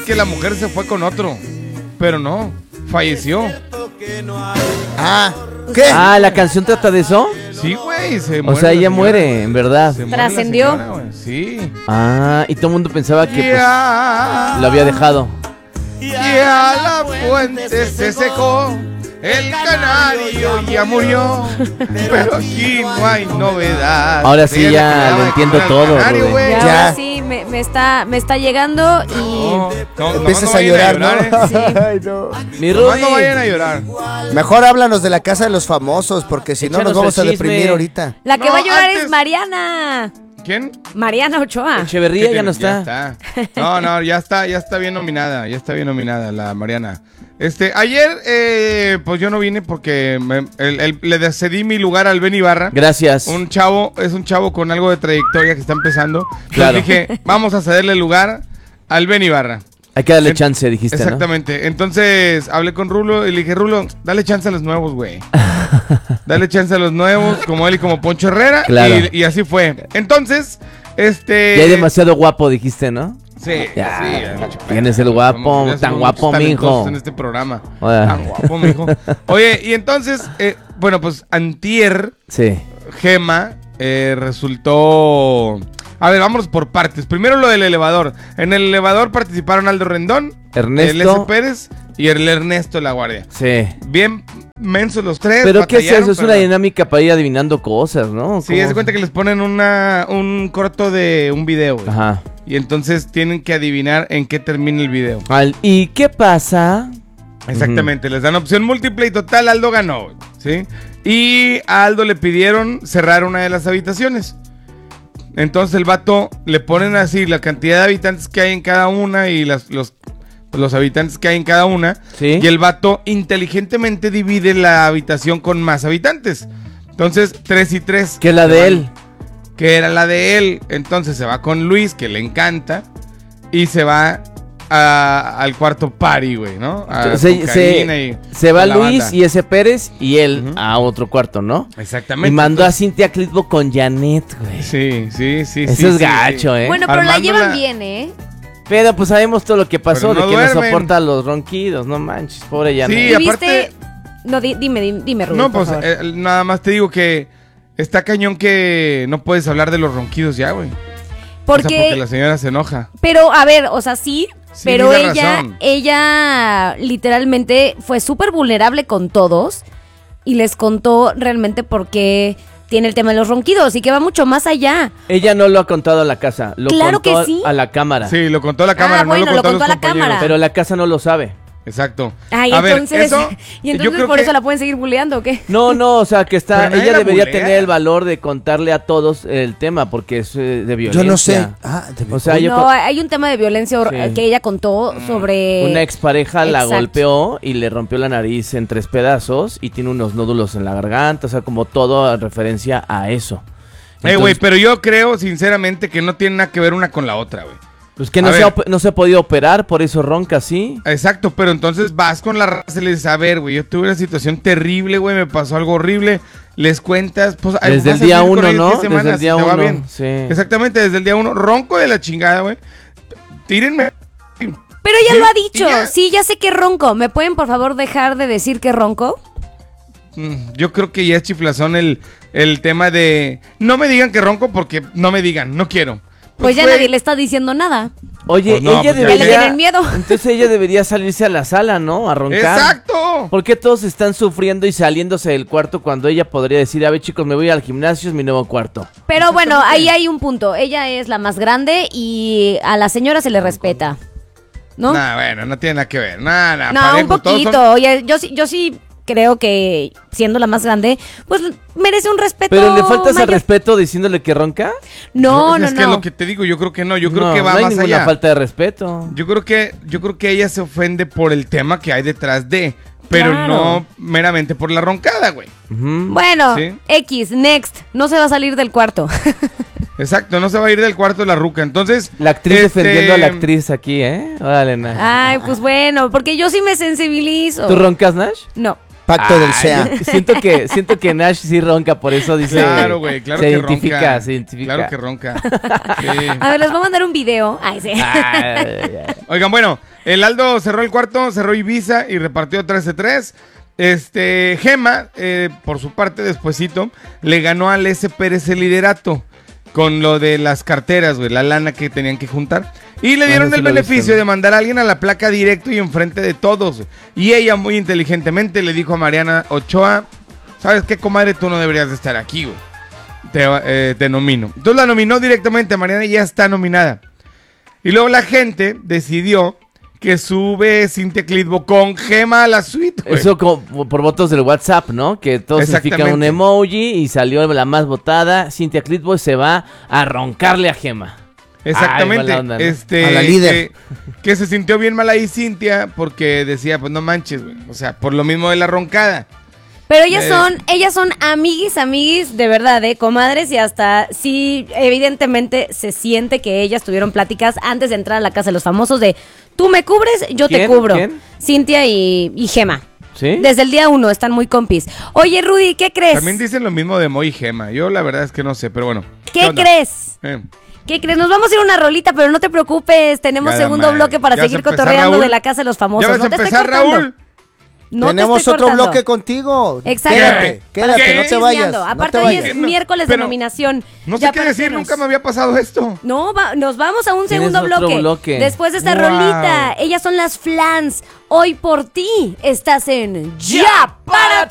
que la mujer se fue con otro, pero no, falleció. ¿Qué? ¿La canción trata de eso? Sí, güey, se muere. O sea, ella la señora. muere, en verdad. Se muere ¿Trascendió? la señora, güey, sí. Y todo el mundo pensaba que Ya, pues, lo había dejado. ya la fuente se secó, el canario ya murió, pero aquí no hay novedad. Ahora sí Ella ya quedaba lo de entiendo comer al todo, canario, Rubén. güey. Y Ya. ahora sí, me está llegando y... Empiezas a vayan llorar, ¿no? Sí. Ay, no. Mi Nomás no Rudy. vayan a llorar. Mejor háblanos de la casa de los famosos, porque si no Échanos nos vamos el a deprimir chisme. ahorita. La que No, va a llorar antes- es Mariana. ¿Quién? Mariana Ochoa. Echeverría ya no Ya está. No, ya está bien nominada, la Mariana. Ayer, pues yo no vine porque le cedí mi lugar al Ben Ibarra. Gracias. Es un chavo con algo de trayectoria que está empezando. Claro. Entonces dije, vamos a cederle el lugar al Ben Ibarra. Hay que darle chance, dijiste, Exactamente. Entonces hablé con Rulo y le dije, Rulo, dale chance a los nuevos, güey. Dale chance a los nuevos, como él y como Poncho Herrera. Claro. Y así fue. Entonces, ¿no? Ya hay demasiado guapo, dijiste, ¿no? Sí, Ya, sí. hay mucho ¿quién pedo. es el guapo? Somos- ya Tan somos guapo, muchos mijo. talentosos en este programa. Hola. Tan guapo, mijo. Oye, y entonces, bueno, pues antier, Sí. Gema, resultó... A ver, vámonos por partes. Primero lo del elevador. En el elevador participaron Aldo Rendón, Ernesto. el S. Pérez y el Ernesto La Guardia. Sí. Bien mensos los tres. ¿Pero qué es batallaron, eso? Es una pero- dinámica para ir adivinando cosas, ¿no? Sí, ¿Cómo? haz de cuenta que les ponen un corto de un video, güey. Ajá. Y entonces tienen que adivinar en qué termina el video. ¿Y qué pasa? Exactamente, les dan opción múltiple y total, Aldo ganó, güey, ¿sí? Y a Aldo le pidieron cerrar una de las habitaciones. Entonces el vato le ponen así la cantidad de habitantes que hay en cada una y los habitantes que hay en cada una. Sí. Y el vato inteligentemente divide la habitación con más habitantes. Entonces, 3 y 3. Que la de él. Que era la de él. Entonces se va con Luis, que le encanta. Y se va al cuarto party, güey, ¿no? A Entonces, cocaína y se va con la Luis banda. y ese Pérez y él Ujú. a otro cuarto, ¿no? Exactamente. Y mandó a Cintia Clitbo con Janet, güey. Sí. Eso es gacho, ¿eh? Bueno, pero la Armándola. llevan bien, ¿eh? Pero pues sabemos todo lo que pasó, Pero no de que no duermen. soporta los ronquidos, no manches, pobre Janet. Sí, ¿Y aparte- viste? No, dime, Rubén, No, por pues favor. nada más te digo que está cañón que no puedes hablar de los ronquidos ya, güey. Porque la señora se enoja. Pero, a ver, o sea, sí, Sí, pero tiene razón. ella literalmente fue súper vulnerable con todos y les contó realmente por qué tiene el tema de los ronquidos y que va mucho más allá. Ella no lo ha contado a la casa, lo Claro contó que sí. a la cámara. Sí, lo contó a la cámara, bueno, no lo lo contó contó a a los la cámara. compañeros. Pero la casa no lo sabe. Exacto. Ay, A ver, entonces, y yo entonces creo por que- eso la pueden seguir bulleando, ¿o qué? No, o sea, que está, Pero nadie ella la debería bulea. tener el valor de contarle a todos el tema, porque es de violencia. Yo no sé. O sea, No, hay un tema de violencia Sí. que ella contó sobre... una expareja la Exacto. golpeó y le rompió la nariz en 3 pedazos y tiene unos nódulos en la garganta, o sea, como todo en referencia a eso. Güey, Entonces, pero yo creo sinceramente que no tiene nada que ver una con la otra, güey. pues que a no ver. no se ha podido operar, por eso ronca, ¿sí? Exacto, pero entonces vas con la raza y le dices, a ver, güey, yo tuve una situación terrible, güey, me pasó algo horrible, les cuentas, pues... ay, Desde el vas a día vivir con 1, ellos ¿no? 10 semanas Desde el día y te va 1, bien. sí. Exactamente, desde el día 1, ronco de la chingada, güey. Tírenme. Pero ella Sí, lo ha y dicho. ya. Sí, ya sé que ronco. ¿Me pueden, por favor, dejar de decir que ronco? Yo creo que ya es chiflazón el tema de... No me digan que ronco porque no me digan, no quiero. Pues ya güey, nadie le está diciendo nada. Oye, Pues no, ella pues ya debería... le tienen miedo. Entonces ella debería salirse a la sala, ¿no? A roncar. ¡Exacto! ¿Por qué todos están sufriendo y saliéndose del cuarto cuando ella podría decir, a ver chicos, me voy al gimnasio, es mi nuevo cuarto? Pero bueno, ahí hay un punto. Ella es la más grande y a la señora se le respeta. ¿No? Nah, bueno, no tiene nada que ver. Nah, No, parejo, un todos son- poquito. Oye, yo sí creo que siendo la más grande, pues merece un respeto. ¿Pero le faltas al mayor. respeto diciéndole que ronca? No, es que es no. lo que te digo, yo creo que no, yo creo No, que va no hay más ninguna allá. falta de respeto. Yo creo que ella se ofende por el tema que hay detrás de, pero Claro. no meramente por la roncada, güey. Ujú. Bueno, Sí. X, next. No se va a salir del cuarto. Exacto, no se va a ir del cuarto de la ruca. Entonces, La actriz defendiendo a la actriz aquí, ¿eh? Órale, Nash. Ay, pues bueno, porque yo sí me sensibilizo. ¿Tú roncas, Nash? No. pacto del SEA. Siento que Nash sí ronca, por eso dice. Claro, güey, claro se que identifica, ronca. se identifica. Claro que ronca. Sí. A ver, les voy a mandar un video. Ay, sí. Oigan, bueno, el Aldo cerró el cuarto, cerró Ibiza y repartió 13-3. Gema, por su parte, despuesito, le ganó al S. Pérez el liderato con lo de las carteras, güey, la lana que tenían que juntar. Y le dieron sí el lo he beneficio visto. de mandar a alguien a la placa directo y enfrente de todos. Y ella muy inteligentemente le dijo a Mariana Ochoa, ¿sabes qué, comadre? Tú no deberías de estar aquí, güey. Te nomino. Entonces la nominó directamente, Mariana ya está nominada. Y luego la gente decidió que sube Cintia Clitbo con Gema a la suite, güey. Eso por votos del WhatsApp, ¿no? Que todos significan un Exactamente. emoji y salió la más votada. Cintia Clitbo se va a roncarle a Gema. Exactamente. Ay, mala onda, ¿no? A la líder. Que se sintió bien mal ahí Cintia porque decía, pues no manches, güey. O sea, por lo mismo de la roncada. Pero ellas son amiguis de verdad, comadres, y hasta sí, evidentemente se siente que ellas tuvieron pláticas antes de entrar a la casa de los famosos de tú me cubres, yo te ¿Quién? cubro. ¿Quién? Cintia y Gema. ¿Sí? Desde el día 1 están muy compis. Oye, Rudy, ¿qué crees? También dicen lo mismo de Moy y Gema. Yo la verdad es que no sé, pero bueno. ¿Qué onda? crees? Eh, ¿Qué crees? Nos vamos a ir a una rolita, pero no te preocupes. Tenemos Nada segundo madre. bloque para ¿Ya vas seguir a empezar, cotorreando Raúl? de la casa de los famosos. ¿Ya vas a No te estoy empezar, cortando. Raúl? No te Tenemos estoy otro cortando. bloque contigo. Exactamente. Quédate, ¿Qué? no te vayas. Chismeando. No Aparte, te hoy vayas. es miércoles de Pero nominación. No sé Ya qué decir, parécenos. nunca me había pasado esto. No, nos vamos a un Tienes segundo otro bloque. bloque. Después de esta Wow. rolita, ellas son las Flans. Hoy por ti estás en Ya para